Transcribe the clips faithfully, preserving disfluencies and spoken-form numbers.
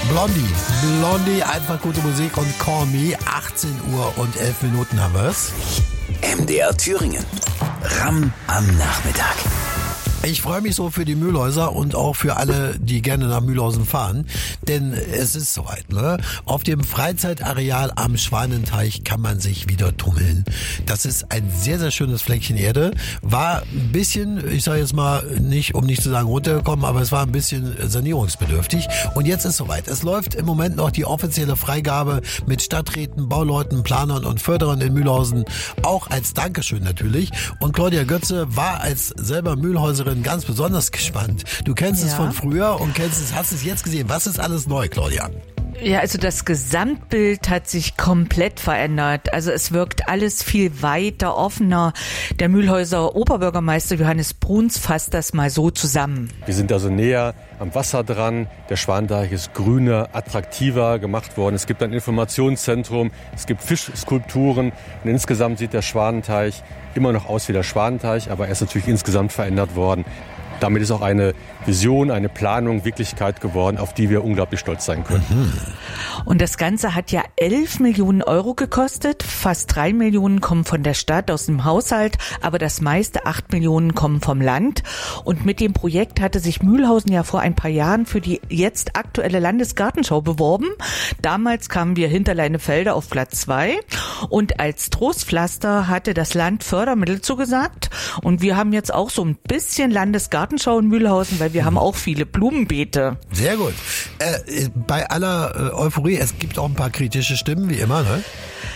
Blondie. Blondie, einfach gute Musik und Call Me. achtzehn Uhr und elf Minuten haben wir's. M D R Thüringen. Ram am Nachmittag. Ich freue mich so für die Mühlhäuser und auch für alle, die gerne nach Mühlhausen fahren, denn es ist soweit, ne? Auf dem Freizeitareal am Schwanenteich kann man sich wieder tummeln. Das ist ein sehr, sehr schönes Fleckchen Erde. War ein bisschen, ich sage jetzt mal, nicht, um nicht zu sagen runtergekommen, aber es war ein bisschen sanierungsbedürftig. Und jetzt ist soweit. Es läuft im Moment noch die offizielle Freigabe mit Stadträten, Bauleuten, Planern und Förderern in Mühlhausen, auch als Dankeschön natürlich. Und Claudia Götze war als selber Mühlhäuserin ganz besonders gespannt. Du kennst ja. es von früher und kennst es, hast es jetzt gesehen. Was ist alles neu, Claudia? Ja, also das Gesamtbild hat sich komplett verändert. Also es wirkt alles viel weiter, offener. Der Mühlhäuser Oberbürgermeister Johannes Bruns fasst das mal so zusammen. Wir sind also näher am Wasser dran. Der Schwanenteich ist grüner, attraktiver gemacht worden. Es gibt ein Informationszentrum, es gibt Fischskulpturen. Und insgesamt sieht der Schwanenteich immer noch aus wie der Schwanenteich, aber er ist natürlich insgesamt verändert worden. Damit ist auch eine Vision, eine Planung Wirklichkeit geworden, auf die wir unglaublich stolz sein können. Mhm. Und das Ganze hat ja elf Millionen Euro gekostet. Fast drei Millionen kommen von der Stadt, aus dem Haushalt, aber das meiste, acht Millionen, kommen vom Land. Und mit dem Projekt hatte sich Mühlhausen ja vor ein paar Jahren für die jetzt aktuelle Landesgartenschau beworben. Damals kamen wir hinter Leinefelde auf Platz zwei. Und als Trostpflaster hatte das Land Fördermittel zugesagt. Und wir haben jetzt auch so ein bisschen Landesgartenschau in Mühlhausen, weil wir haben auch viele Blumenbeete. Sehr gut. Äh, bei aller äh, Euphorie, es gibt auch ein paar kritische Stimmen, wie immer, ne?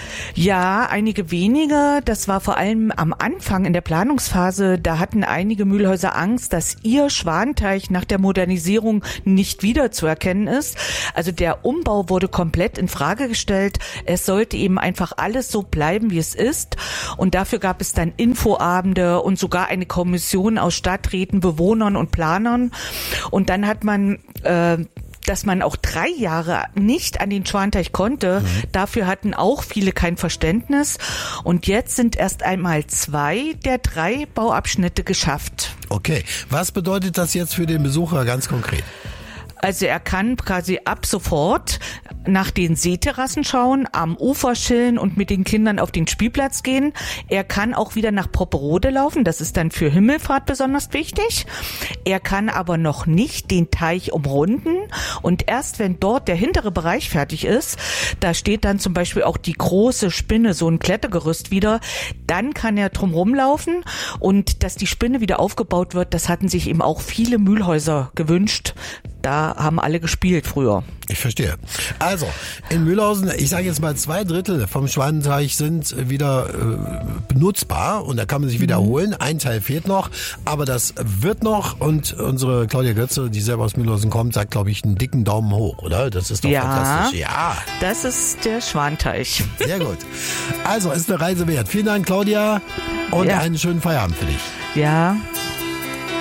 Ja, einige wenige. Das war vor allem am Anfang in der Planungsphase. Da hatten einige Mühlhäuser Angst, dass ihr Schwanteich nach der Modernisierung nicht wiederzuerkennen ist. Also der Umbau wurde komplett in Frage gestellt. Es sollte eben einfach alles so bleiben, wie es ist. Und dafür gab es dann Infoabende und sogar eine Kommission aus Stadträten, Bewohnern und Planern. Und dann hat man äh, dass man auch drei Jahre nicht an den Schwanteich konnte. Mhm. Dafür hatten auch viele kein Verständnis. Und jetzt sind erst einmal zwei der drei Bauabschnitte geschafft. Okay, was bedeutet das jetzt für den Besucher ganz konkret? Also er kann quasi ab sofort nach den Seeterrassen schauen, am Ufer chillen und mit den Kindern auf den Spielplatz gehen. Er kann auch wieder nach Popperode laufen, das ist dann für Himmelfahrt besonders wichtig. Er kann aber noch nicht den Teich umrunden und erst wenn dort der hintere Bereich fertig ist, da steht dann zum Beispiel auch die große Spinne, so ein Klettergerüst wieder, dann kann er drumherum laufen und dass die Spinne wieder aufgebaut wird, das hatten sich eben auch viele Mühlhäuser gewünscht. Da haben alle gespielt früher. Ich verstehe. Also, in Mühlhausen, ich sage jetzt mal, zwei Drittel vom Schwanenteich sind wieder äh, benutzbar und da kann man sich wiederholen. Ein Teil fehlt noch, aber das wird noch und unsere Claudia Götze, die selber aus Mühlhausen kommt, sagt, glaube ich, einen dicken Daumen hoch, oder? Das ist doch ja, fantastisch. Ja, das ist der Schwanteich. Sehr gut. Also, ist eine Reise wert. Vielen Dank, Claudia, und ja. einen schönen Feierabend für dich. Ja.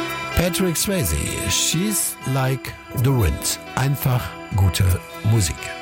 Patrick Swayze, She's Like the Wind. Einfach gute Musik.